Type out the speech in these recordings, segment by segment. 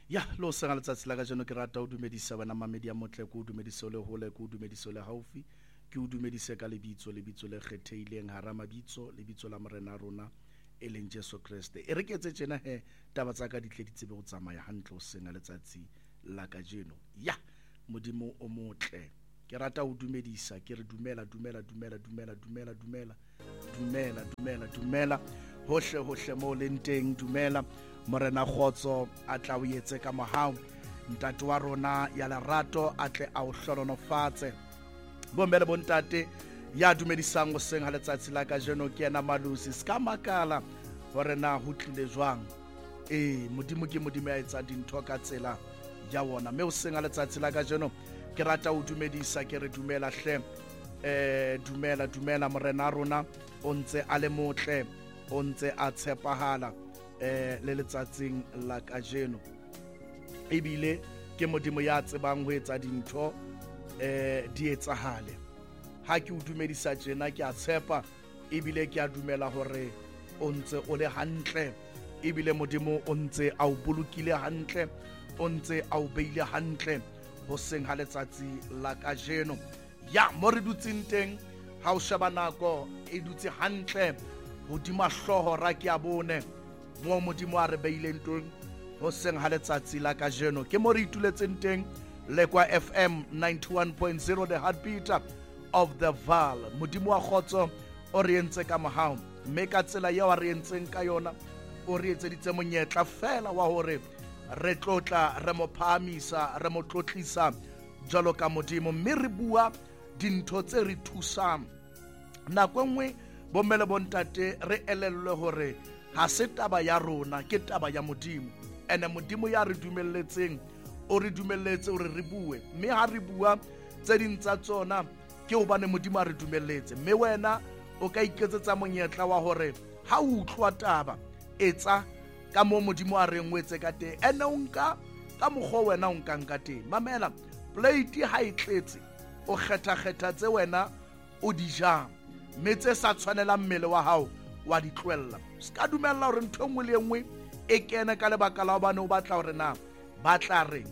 Ya lo sanga letsatsi la ka jeno ke rata o dumedisa bana mamedi a motle ko dumedise le hole ko dumedise le haufi ke o dumedise ka lebitso le kgetheileng hara mabitso lebitso la morena rona e leng Jesu Kriste e re ketse tjena he taba tsa ka di tle di tsebe go tsamaya hantle o senga letsatsi la ka jeno ya modimo o motle ke rata o dumedisa ke re dumela hohle mo lenteng dumela morena Kgotso a tla o etse ka mohau ntate wa rona ya lerato a tle a o hlononofatse bomme le bontate ya dumedisang go senga letsatsi la ka jeno ke ena Malusi ska makala hore na ho tlile jwang modimo ke modimo ya etsa dintho ka tsela ya wona me o senga letsatsi la ka jeno ke rata o dumedisa ke re dumela hle dumela morena rona o ntse a le motle o ntse a tshepahala le letsatsing la ka jeno ebile ke modimo ya tsebang ho etsa dintho di etsahale ha ke o dumedisa tjena ke a tshepa ebile ke a dumela hore o ntse o le hantle ebile modimo o ntse a o bolokile hantle o ntse a o beile hantle ho seng ha letsatsi la ka jeno ya mo re dutseng teng ha o sheba nako e dutse hantle hodima hloho ra ke a bone mo modimo a re beileng teng ho seng ha letsatsi la ka jeno ke mo re ituletseng teng le kwa FM 91.0 the heartbeat of the Val modimo wa Kgotso o re entse ka mohau mme ka tsela ya wa re entseng ka yona o re etseditse monyetla fela wa hore re tlotla re mo phamisa re mo tlotlisa jalo ka modimo mme re bua dintho tse re thusang nako nngwe bomme le bontate re elellwe hore ha se taba ya rona ke taba ya modimo ene modimo ya re dumelletseng o re dumelletse hore re bue mme ha re bua tse ding tsa tsona ke hobane modimo a re dumelletse mme wena o ka iketsetsa monyetla wa hore ha o utlwa taba etsa ka mo modimo a re ngwetse ka teng ene o nka ka mokgwa wena o nkang ka teng mamela plate ha e tletse o kgetha tse wena o di jang mme tse sa tshwanela mmele wa hao wa di tlwella ska dumella hore ntho nngwe le nngwe e kene ka lebaka la hobane o batla hore na ba tla reng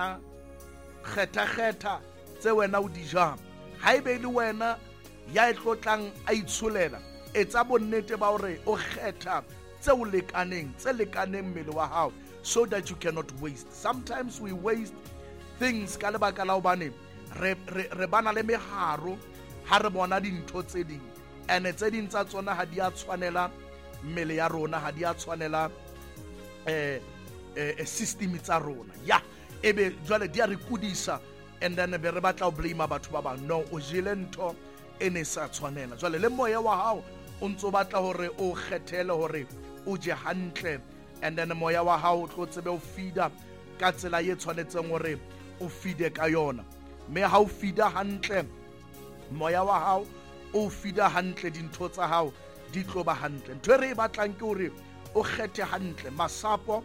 kgetha tse wena o di jang ha ebe le wena ya etlotlang a itsholela etsa bonnete ba hore o kgetha tse lekaneng mmele wa hao so that you cannot waste. Sometimes we waste things ka lebaka la hobane re bana le meharo ha re bona dintho tse ding ene tse ding tsa tsona ha di a tshwanela mmele ya rona ha di a tshwanela system tsa rona ya ebe jwale di a re kudisa and then be re batla o blame batho ba bang no o jele ntho ene sa tshwanela jwale le moya wa hao o ntso batla hore o kgethele hore o je hantle and then moya wa hao tlo tsebe o feeda ka tsela ye tshwanetseng hore o feede ka yona me ha o feeda hantle moya wa hao o feeda hantle dintho tsa hao di tlo ba hantle ntwe re batlang ke hore o kgethe hantle masapo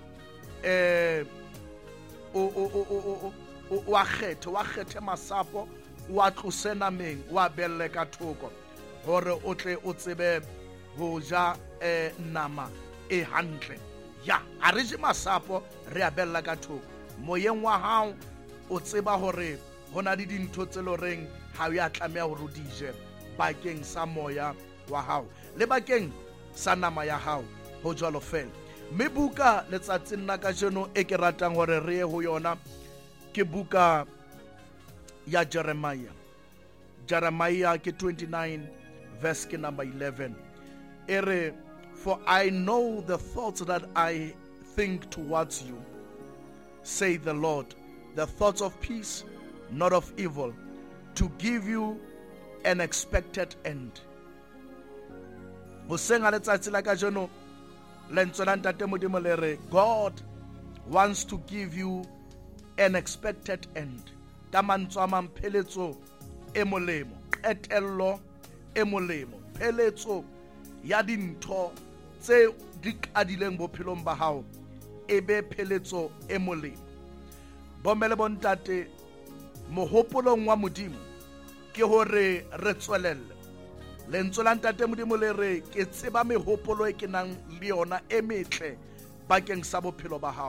wa kgethe masapo wa tlose nameng wa belle ka thoko hore o tle o tsebe ho ja nama e hantle ya a re je masapo re a bella ka thoko moyeng wa hao o tseba hore hona di dintho tse loreng ha ya tlameha ho rodije bakeng sa moya wa hao le bakeng sa nama ya hao ho jwalo fela mme buka letsatsing la ka jeno e ke ratang hore re ye ho yona ke buka ya Jeremiah ke 29 verse ke number 11 ere for I know the thoughts that I think towards you say the Lord the thoughts of peace not of evil to give you an expected end. Bosenga letsatsi la ka jeno lentswe la ntate modimo le re God wants to give you an expected end. Ka mantswe a mang pheletso e molemo, qetello e molemo, pheletso ya dintho tse di qadileng bophelong ba hao e be pheletso e molemo. Bomme le bontate mohopolong wa modimo ke hore re tswelelle lentswe la ntate modimo le re ke tseba mehopolo e ke nang le yona e metle bakeng sa bophelo ba hao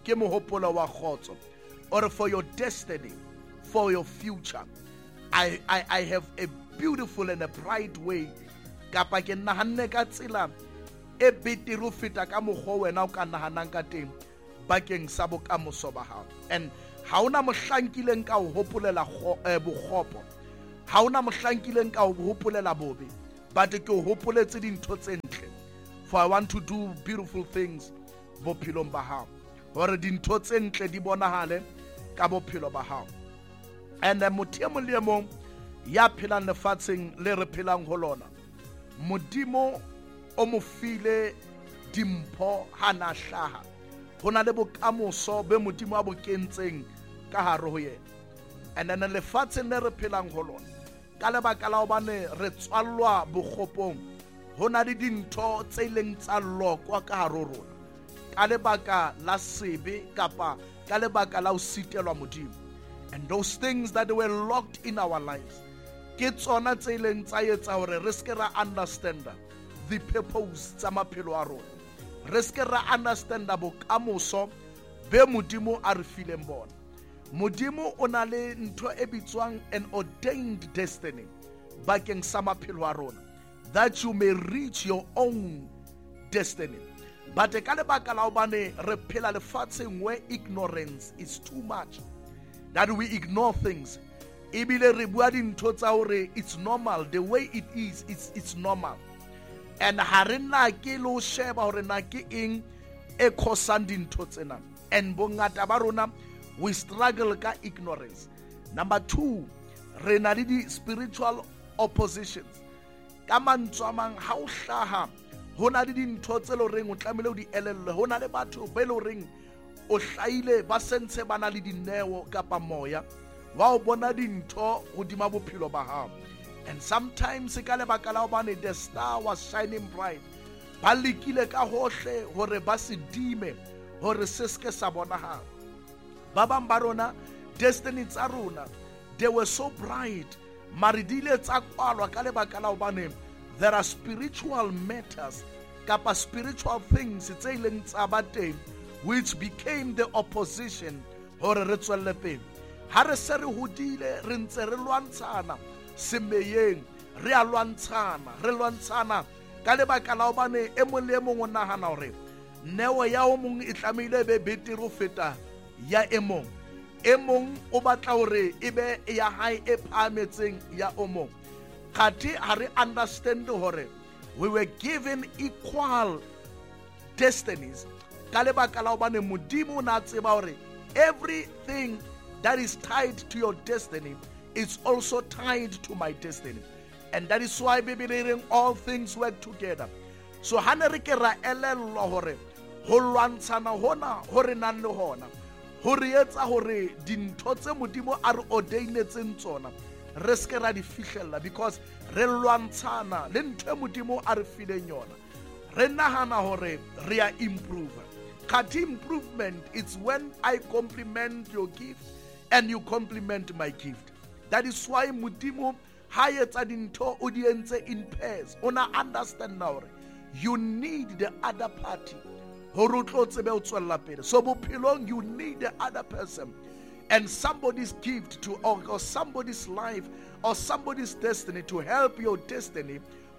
ke mohopolo wa khotso, or for your destiny, for your future. I have a beautiful and a bright way. Kapa ke nahanne ka tsela e betere ho feta ka mokgwa wena o ka nahanang ka teng bakeng sa bokamoso ba hao. And ha ona mohlankileng ka ho hopolela bokgopo, ha ona mohlankileng ka ho hopolela bobe, but ke ho hopoletse dintho tse ntle. For I want to do beautiful things bophelong ba hao, hore dintho tse ntle di bonahale ka bophelo ba hao. And motho e mong le mong ya phelang lefatsheng le re phelang ho lona, Modimo o mo file dimpho ha na hlaha, ho na le bokamoso be Modimo a bo kentseng ka hare ho yena. And then lefatsheng le re phelang ho lona, ka lebaka la hobane re tswallwa bokgopong, ho na le dintho tse ileng tsa lokwa ka hare ho rona ka lebaka la sebe kapa ka lebaka la ho sitelwa Modimo. And those things that were locked in our lives, ke tsona tse ileng tsa etsa hore re ske ra understand the purpose tsa maphelo a rona, re ske ra understand bokamoso be Modimo a re fileng bona. Modimo o na le ntho e bitswang an ordained destiny bakeng sa maphelo a rona, that you may reach your own destiny. But ka lebaka la hobane re phela lefatsheng where ignorance is too much, that we ignore things, ebile re bua dintho tsa hore it's normal, the way it is, it's normal. And ha re na ke lo sheba hore na ke eng e khosang dintho tsena. And bongata ba rona we struggle ka ignorance. Number 2, re na le di spiritual oppositions. Ka mantswe a mang ha o hlaha, ho na le dintho tse lo reng o tlamehile o di elellwe, ho na le batho be lo reng o hlaile ba sentse ba na le dineo kapa moya wa o bona dintho hodima bophelo ba hao. And sometimes ka lebaka la hobane the star was shining bright, ba lekile ka hohle hore ba se dime hore se ske sa bonahala. Ba bang ba rona destiny tsa rona, they were so bright, mare di ile tsa kwalwa ka lebaka la hobane there are spiritual matters kapa spiritual things tse ileng tsa ba teng which became the opposition hore re tswelle pele. Ha re se re hodile re ntse re lwantshana semeyeng, re a lwantshana ka lebaka la hobane e mong le mong o nahana hore neo ya o mong e tlamehile be betere ho feta ya e mong o batla hore e be ya hae e phahametseng ya o mong. Kati ha re understand hore we were given equal destinies ka lebaka la hobane Modimo na tseba hore everything that is tied to your destiny is also tied to my destiny. And that is why Bible all things work together. So hane re ke ra elellwa hore ho lwantshana hona hore nan le hona hore etsa hore dintho tse Modimo a re ordainetseng tsona re ske ra di fihlella, because re lwantshana le ntho e Modimo a re fileng yona. Re nahana hore re a improve. Kati improvement, it's when I compliment your gift and you compliment my gift. That is why Modimo ha etsa dintho o di entse in pairs. Ona understand now you need the other party. So bophelong you need the other person and somebody's gift to or somebody's life or somebody's destiny to help your destiny.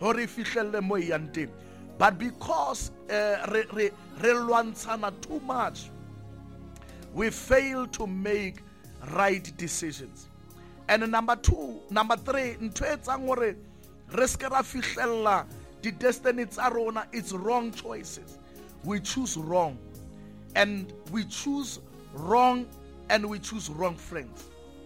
But because re lwantshana too much, we fail to make right decisions. And number 3, ntho e tsang hore re ska ra fihlella di destiny tsa rona, it's wrong choices. We choose wrong, and we choose wrong friends.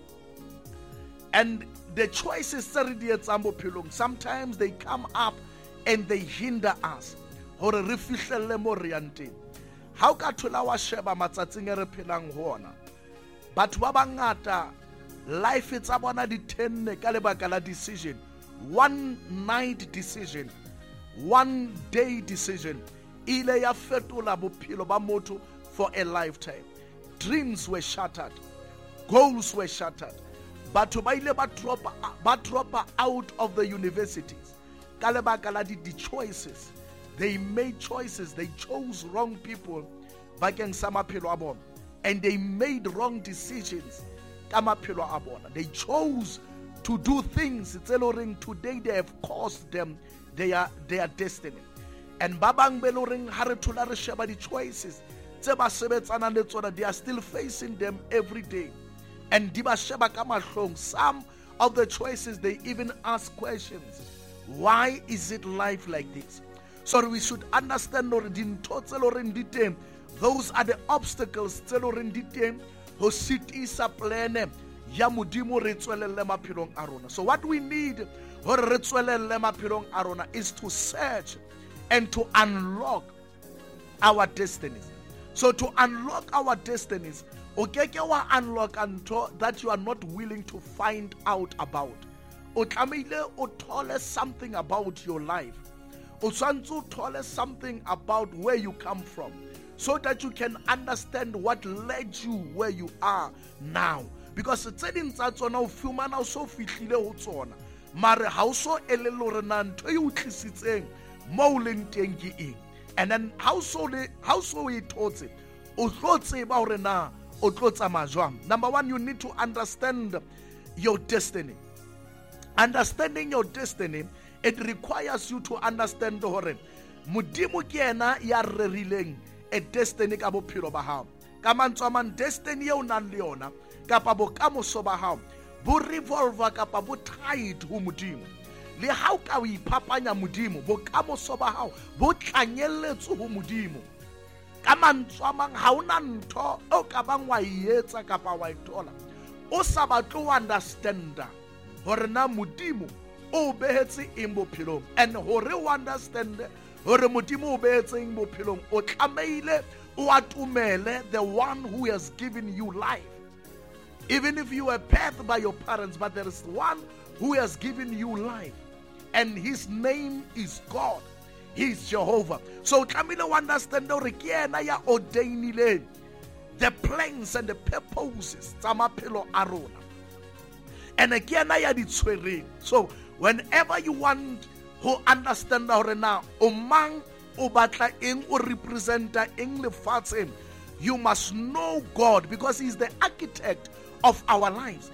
And the choices sometimes they come up and they hinder us. Hore re fihlelle mo re yang teng. Ha o ka thola wa sheba matsatsing e re phelang ho ona, batho ba bangata life tsa bona di tenne ka lebaka la decision, one night decision, one day decision, ile ya fetola bophelo ba motho for a lifetime. Dreams were shattered, goals were shattered. Batho ba ile ba drop out of the universities ka lebaka la di choices. They made choices, they chose wrong people bakeng sa maphelo a bona, and they made wrong decisions ka maphelo a bona. They chose to do things today they have cost them their destiny. And babang beloring haretula re sheba di choices tse ba sebetsana le tsona, they are still facing them every day. And di ba sheba ka mahlong. Some of the choices, they even ask questions. Why is it life like this? So we should understand those are the obstacles ho sitisa plane ya modimo re tswelelle maphelong a rona. So what we need hore re tswelelle maphelong a rona is to search and to unlock our destinies. So to unlock our destinies, o keke wa unlock ntho that you are not willing to find out about. O tlamehile o thole something about your life. O tshwantse o thole something about where you come from, so that you can understand what led you where you are now. Because tse ding tsa tsona o fumana o so fihlile ho tsona, mare ha o so elele hore na ntho e o tlisitseng mo o leng teng ke eng. And then ha o so e thotse o tlo tseba hore na o tlo tsamaya jwang. Number one, you need to understand your destiny. Understanding your destiny, it requires you to understand hore modimo ke ena ya rerileng a destiny ka bophelo ba hao. Ka mantswe a mang, destiny e o nang le yona kapa bokamoso ba hao bo revolver kapa bo tied ho modimo. Le ha o ka o iphapanya modimo, bokamoso ba hao bo tlanyelletswe ho modimo. Ka mantswe a mang, ha ona ntho o ka bang wa etsa kapa wa itola o sa batle o understanda hore na modimo o behetse eng bophelong. And hore o understand hore modimo o behetse eng bophelong, o tlameile o atumele the one who has given you life. Even if you were birthed by your parents, but there is one who has given you life, and his name is God. He is Jehovah. So tlamehile o understand hore ke ena ya ordainile the plans and the purposes tsa maphelo a rona. And ke ena ya di tshwereng. So whenever you want to understand hore na o mang o batla eng o representa eng lefatsheng, you must know God, because he is the architect of our lives.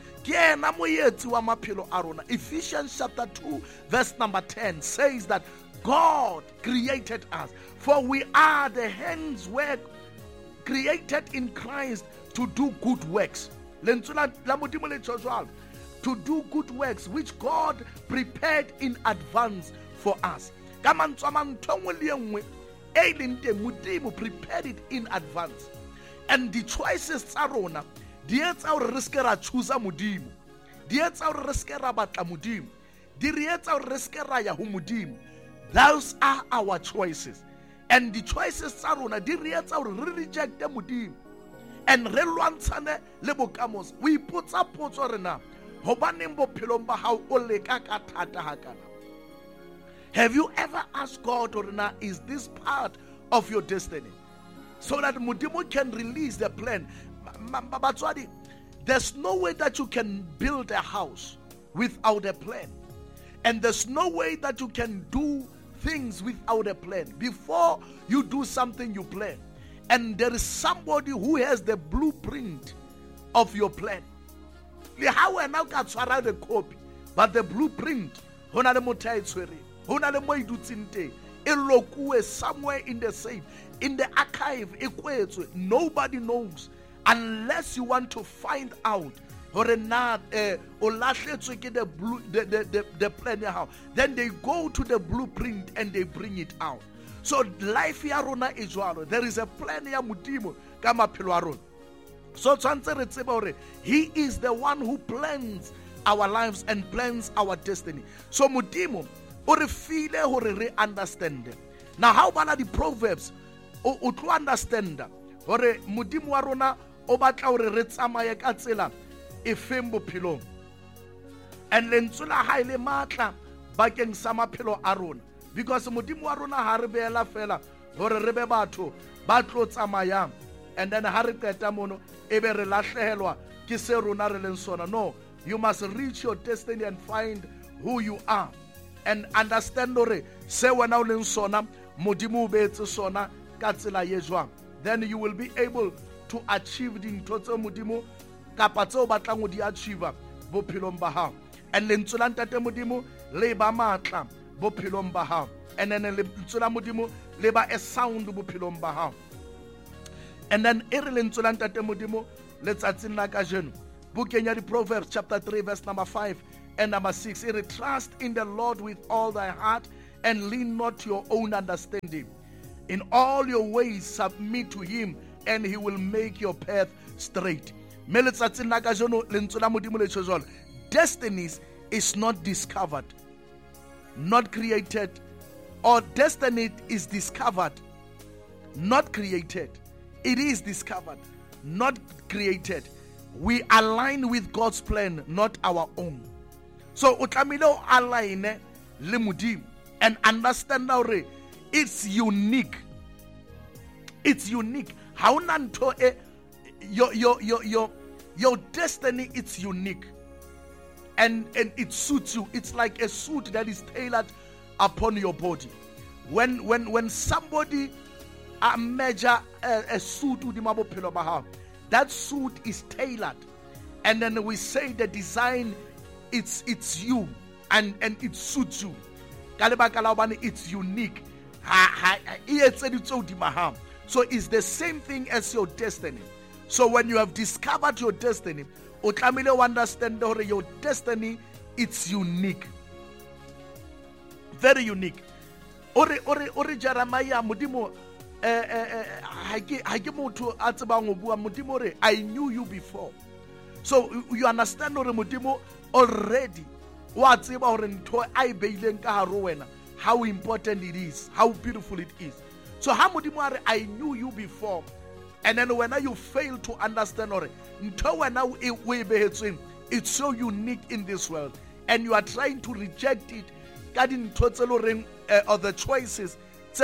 Ephesians chapter 2 verse number 10 says that God created us, for we are the handiwork created in Christ to do good works. To do good works which God prepared in advance for us. Prepared it in advance. And the choices tsa rona di etsa hore re ske ra choose modimo, di etsa hore re ske ra batla modimo, di re etsa hore re ske ra ya ho modimo. Those are our choices. And the choices tsa rona di re etsa hore re reject modimo and re lwantshane le bokamoso. O ipotsa potso hore na hobaneng bophelong ba hao o leka ka thata hakana? Have you ever asked God, or na, is this part of your destiny? So that modimo can release the plan. There's no way that you can build a house without a plan. And there's no way that you can do things without a plan. Before you do something, you plan. And there is somebody who has the blueprint of your plan. How are now got the copy, but the blueprint, somewhere in the safe, in the archive, nobody knows unless you want to find out. The plan, then they go to the blueprint and they bring it out. So life yarona is there is a plan ya modimo kama pilwaron. So he is the one who plans our lives and plans our destiny. So modimo ore file hore re understand. Now how about the Proverbs? O to understand hore modimo wa rona o batla hore re tsamaye ka tsela e feng bophelong. And lentsula haile matla bakeng sa maphelo a rona, because modimo wa rona ha re beela fela hore re be batho ba tlo tsamayang and then ha re qeta mono ebe re lahlehelwa ke se rona re leng sona. No, you must reach your destiny and find who you are and understand hore se wena o leng sona modimo o beetse sona ka tsela ye jwang. then you will be able to achieve dintho tse modimo kapa tse o batlang go di achieve bophelong ba hao. And lentswe la ntate modimo le ba matla bophelong ba hao. And then lentswe la modimo le ba a sound bophelong ba hao. And then e re lentswe la ntate modimo letsatsing la kajeno bukeng ya di Proverbs chapter 3 verse number 5 and number 6, e re, trust in the Lord with all thy heart and lean not to your own understanding. In all your ways submit to him and he will make your path straight. Me letsatsing la kajeno lentswe la modimo le tsholo, destinies is not discovered, not created, or destiny is discovered, not created. It is discovered, not created. We align with God's plan, not our own. So utlamile align le modimo and understand now it's unique. It's unique. How nanto your destiny, it's unique. And it suits you. It's like a suit that is tailored upon your body. When somebody measure a suit with the that suit is tailored, and then we say the design it's you and it suits you. It's unique. So it's the same thing as your destiny. So when you have discovered your destiny, you understand that your destiny, it's unique. Very unique. Ore Jeremiah modimo I knew you before. So you understand modimo already how important it is, how beautiful it is. So how modimo I knew you before. And then when you fail to understand it's so unique in this world, and you are trying to reject it, or the choices,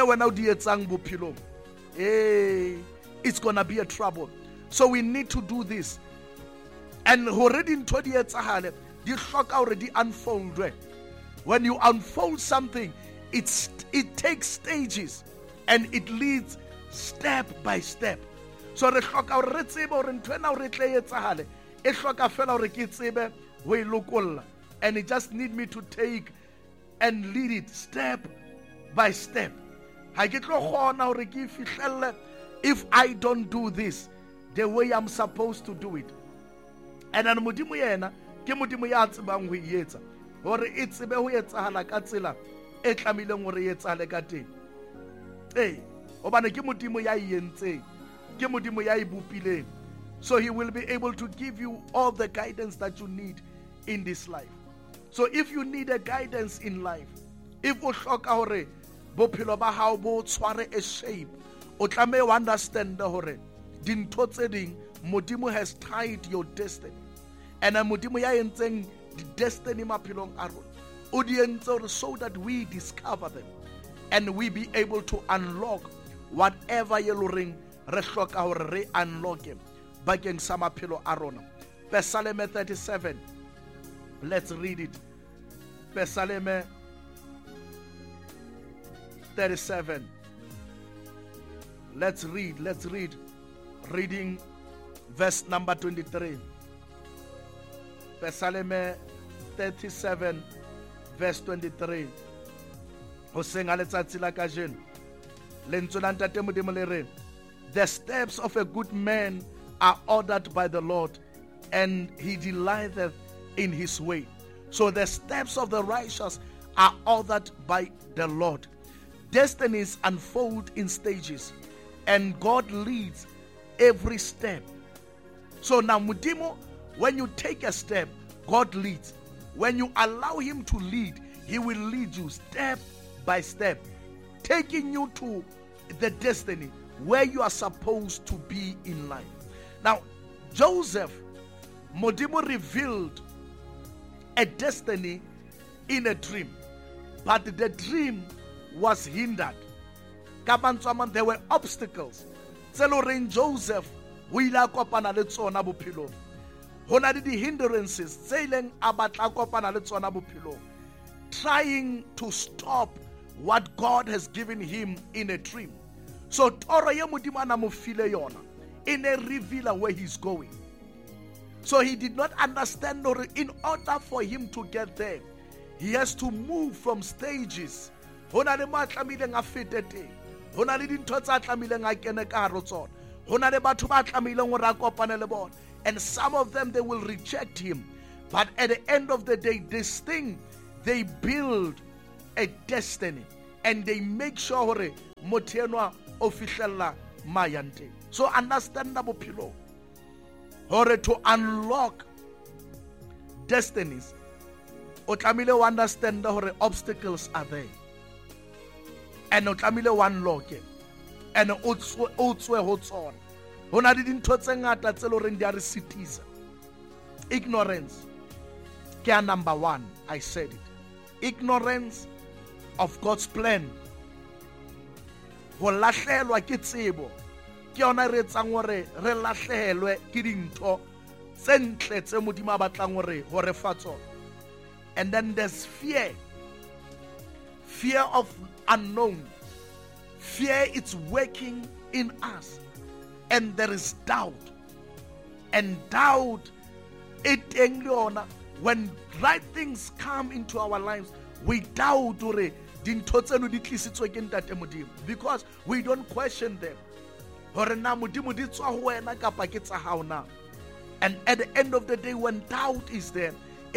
it's gonna be a trouble. So we need to do this. And already in 20 years, the shock already unfolded. When you unfold something, it takes stages and it leads step by step. So re hloka hore re tsebe hore ntho ena hore tle etsahale e hloka fela hore ke tsebe ho e lokolla, and it just need me to take and lead it step by step. Ha ke tlo kgona hore ke fihlelle if I don't do this the way I'm supposed to do it. And then modimo yena ke modimo ya tsebang ho etsa hore e tsebe ho etsahala ka tsela e tlamileng hore e etsahale ka teng. Obane ke modimo ya yentseng. So he will be able to give you all the guidance that you need in this life. So if you need a guidance in life, if o hloka hore bophelo ba hao bo tshware a shape, o tlameha o understand hore dintho tse ding modimo has tied your destiny, and modimo ya entseng the destiny maphelong a rona o di entse so that we discover them and we be able to unlock whatever ye loreng re hloka hore re unlock bakeng sa maphelo a rona. Psalm 37, let's read it. Psalm 37, let's read reading verse number 23. Psalm 37 verse 23. Ho senga letsatsi la kajeno lentswe la ntate modimo le re, the steps of a good man are ordered by the Lord, and he delighteth in his way. So the steps of the righteous are ordered by the Lord. Destinies unfold in stages, and God leads every step. So now modimo, when you take a step, God leads. When you allow him to lead, he will lead you step by step, taking you to the destiny where you are supposed to be in life. Now, Joseph, modimo revealed a destiny in a dream, but the dream was hindered. There were obstacles. Joseph, the hindrances, trying to stop what God has given him in a dream. So toro ye modimo ana mo file yona in a revealer where he's going. So he did not understand, or in order for him to get there, he has to move from stages. Hona le ma tlamileng a fete teng. Hona le dintho tsa tlamileng a kene ka hare tsona. Hona le batho ba tlamileng hore a kopane le bona. And some of them, they will reject him. But at the end of the day, this thing, they build a destiny. And they make sure hore motho enwa o fihlella mayante. So understand the bophelo. Hore to unlock destinies, o tlamile o understand hore obstacles are there. And o tlamile o unlock it. And o tswe ho tsona. Hona le dintho tse ngata tse loreng di are sitiza. Ignorance. Ke number 1, I said it. Ignorance of God's plan. Ho lahlelwa ke tsebo. Ke yona re etsang hore re lahlelwe ke dintho tse ntle tse modimo a batlang hore fa tsona. And then there's fear. Fear of unknown. Fear is working in us. And there is doubt. And doubt, when right things come into our lives, we doubt because we don't question them. And at the end of the day, when doubt is there,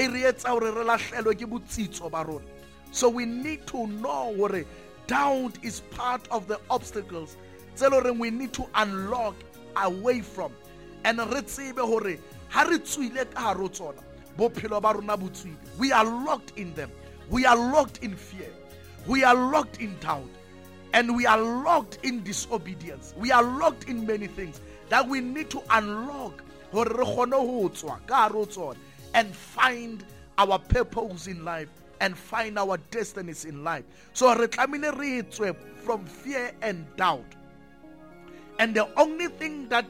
so we need to know what doubt is part of the obstacles we need to unlock away from. And we are locked in them. We are locked in fear. We are locked in doubt. And we are locked in disobedience. We are locked in many things that we need to unlock and find our purpose in life and find our destinies in life. So from fear and doubt. And the only thing that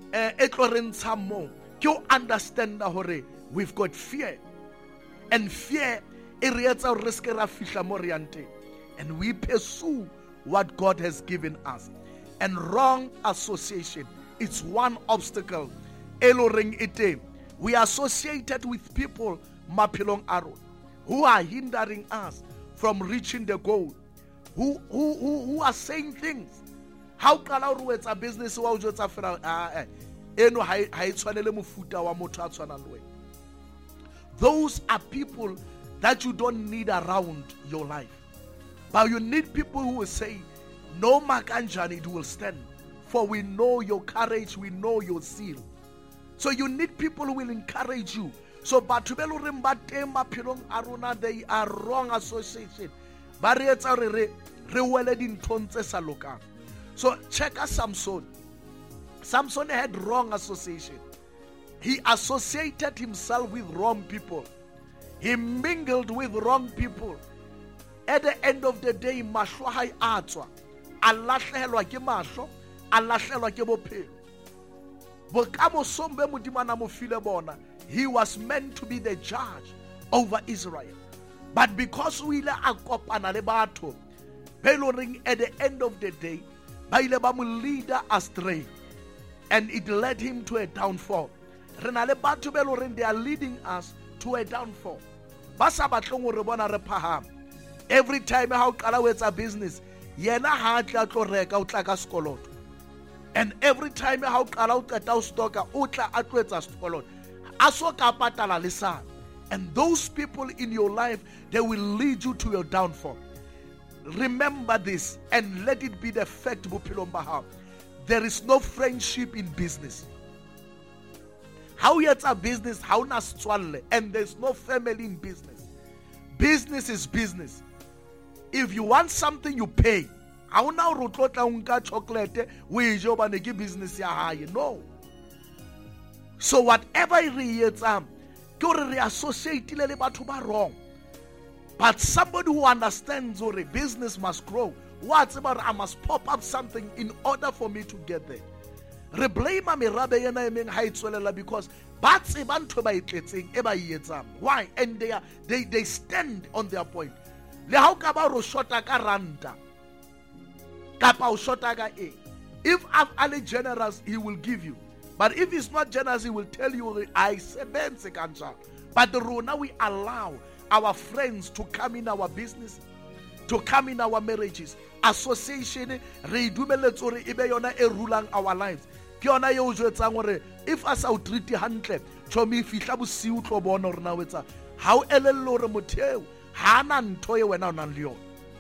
you understand that we've got fear. And fear and we pursue what God has given us. And wrong association, it's one obstacle. We are associated with people who are hindering us from reaching the goal, who are saying things. How can I do a business? Those are people that you don't need around your life. But you need people who will say, no Makanjani, it will stand. For we know your courage, we know your zeal. So you need people who will encourage you. So they are wrong association. So check out Samson. Samson had wrong association. He associated himself with wrong people. He mingled with wrong people. At the end of the day, mahlohai atswa. Allah hlahelwa ke mahlo, Allah hlahelwa ke bophelo. Bokamosombe modimo na mo file bona. He was meant to be the judge over Israel. But because we ile a kopana le batho, beloring at the end of the day, ba ile ba mo leader astray. And it led him to a downfall. They are leading us to a downfall. Every time how it's a business, and every time how and those people in your life, they will lead you to your downfall. Remember this and let it be the fact. There is no friendship in business. How yet a business, how na swale, and there's no family in business. Business is business. If you want something, you pay. How now rotlota unka chocolate, we job and give business ya high. No. So whatever it is, go reassociate le batho ba wrong. But somebody who understands or a business must grow. What's about I must pop up something in order for me to get there. Because why? And they stand on their point. Kapa o shota ka eng. If I'm generous, he will give you. But if he's not generous, he will tell you, I sebenze kanjalo. But now we allow our friends to come in our business, to come in our marriages. Association, re dumeletse hore ebe yona e rulang our lives. Ke yona ye o jwetsang hore if as o treat hantle, chomi fihla bosiu tlo bona hore na wetsa. Ha o elelle hore motheo ha na ntho ye wena o nang le yona.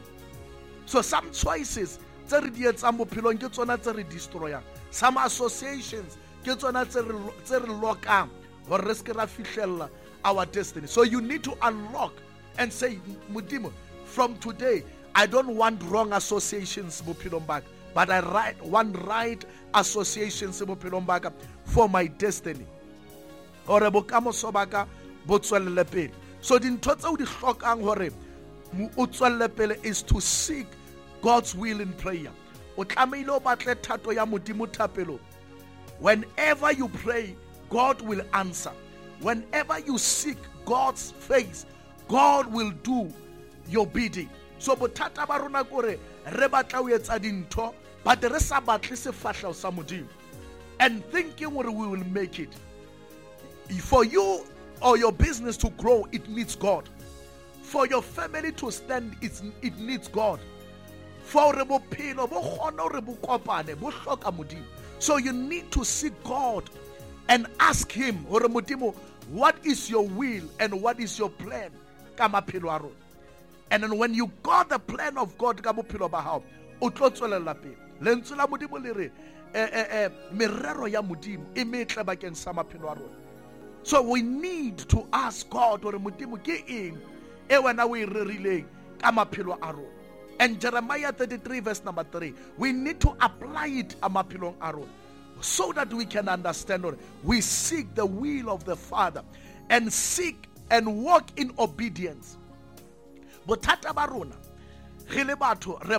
So some choices tse re di etsang bophelong ke tsona tse re destroyang. Some associations ke tsona tse re lokang hore re se ra fihlella our destiny. So you need to unlock and say, Modimo, from today, I don't want wrong associations bophelong ba ka, but I want right associations bophelong ba ka for my destiny. Hore bokamoso ba ka bo tswelele pele. So dintho tse o di hlokang hore o tswelele pele is to seek God's will in prayer. O tlameile o batle thato ya Modimo thapelo. Whenever you pray, God will answer. Whenever you seek God's face, God will do your bidding. So bothata ba rona kore re batla o etsa dintho but re sa batle sefahleho sa Modimo and thinking hore we will make it. For you or your business to grow, it needs God. For your family to stand, it needs God. For re bophelo bo kgona hore bo kopane bo hloka Modimo. So you need to seek God and ask him, hore Modimo, what is your will and what is your plan ka maphelo a rona? And then when you got the plan of God ka bophelo ba hao, o tlo tswelela pele. Lentswe la Modimo le re merero ya Modimo e metle bakeng sa maphelo a rona. So we need to ask God, hore Modimo ke eng e wena o e rerileng ka maphelo a rona. And Jeremiah 33 verse number 3, we need to apply it a maphelong a rona, so that we can understand it. We seek the will of the Father and seek and walk in obedience. Bothata ba rona re le batho re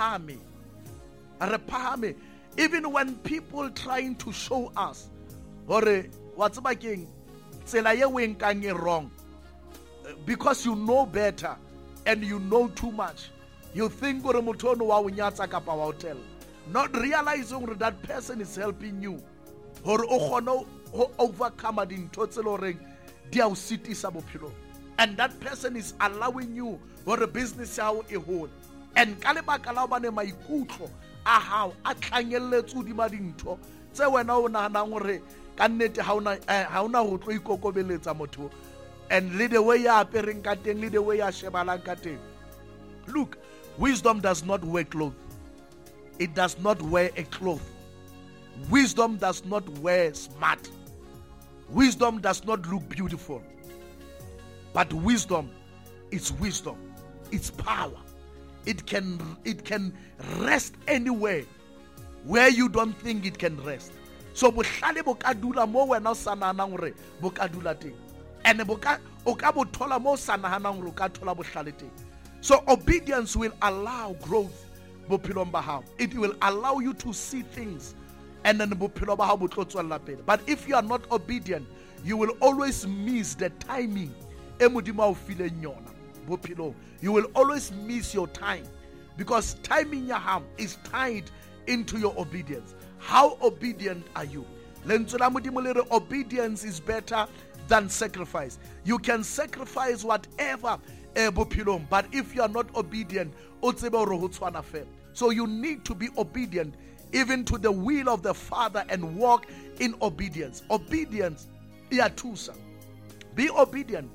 phahame even when people trying to show us hore wa tseba keng tsela ye o enkang e wrong, because you know better and you know too much. You think hore motho ono wa o nyatsa kapa wa o tella, not realizing that person is helping you hore o kgone ho overcome dintho tse le horeng di a o sitisa bophelong. And that person is allowing you hore business ya hao e hole. And ka lebaka la hobane maikutlo a hao a tlanyelletse hodima dintho tse wena o nahanang hore ka nnete ha ona ho tlo ikokobeletsa motho, and le the way ya apereng ka teng, le the way ya shebalang ka teng. Look, wisdom does not wear clothes. It does not wear a cloth. Wisdom does not wear smart. Wisdom does not look beautiful. But wisdom is wisdom. It's power. It can rest anywhere where you don't think it can rest. So bohlale bo ka dula mo wena o sa nahanang hore bo ka dula teng, and o ka bo thola mo o sa nahanang hore o ka thola bohlale teng. So obedience will allow growth bophelong ba hao. It will allow you to see things, and then bophelo ba hao bo tlo tswella pele. But if you are not obedient, you will always miss the timing e Modimo a o fileng yona bophelong. You will always miss your time, because timing ya hao is tied into your obedience. How obedient are you? Lentswe la Modimo le re obedience is better than sacrifice. You can sacrifice whatever bophelong, but if you are not obedient, o tsebe hore ho tshwana fela. So you need to be obedient even to the will of the Father and walk in obedience. Obedience iya thusa. Be obedient.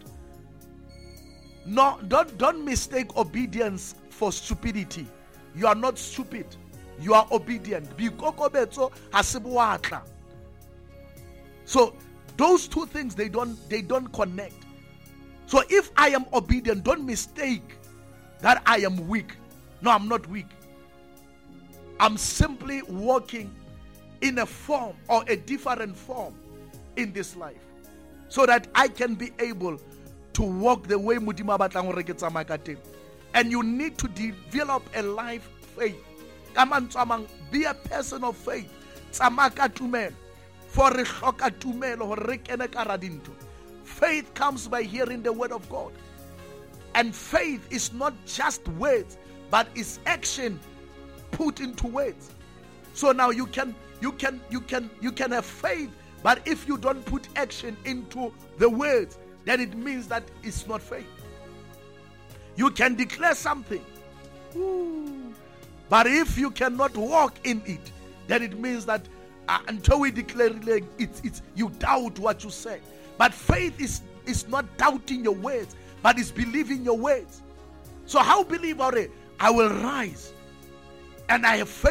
No, don't mistake obedience for stupidity. You are not stupid. You are obedient. So those two things, they don't connect. So if I am obedient, don't mistake that I am weak. No, I'm not weak. I'm simply walking in a form or a different form in this life, so that I can be able to walk the way Modimo batlang hore ke tsamaya ka teng. And you need to develop a life faith. Be a person of faith. Tsamaya ka tumelo. For re hloka tumelo hore re kene ka hara dintho. Faith comes by hearing the word of God. And faith is not just words, but is action put into words. So now you can have faith, but if you don't put action into the words, then it means that it's not faith. You can declare something, but if you cannot walk in it, then it means that until we declare it's you doubt what you say. But faith is not doubting your words, but it's believing your words. So how believe I will rise, and I have faith.